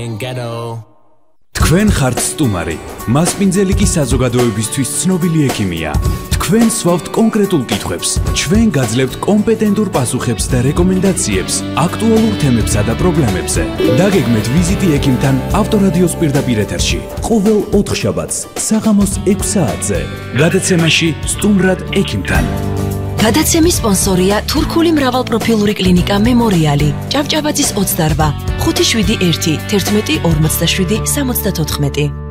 თქვენ ხართ სტუმარი, მასპინძელი კი საზოგადოებისთვის ცნობილი ექიმია. თქვენ სვავთ კონკრეტულ კითხვებს, ჩვენ გაძლევთ კომპეტენტურ პასუხებს და რეკომენდაციებს აქტუალურ თემებსა და პრობლემებზე. დაგეგმეთ ვიზიტი ექიმთან ავტორადიოს პირდაპირ ეთერში, ყოველ 4 შაბათს საღამოს 6 საათზე. გადაცემაში სტუმრად ექიმთან. გადაცემის სპონსორია თურქული მრავალპროფილური კლინიკა მემორიალი, ჭავჭავაძის 28, 571 11 47 74.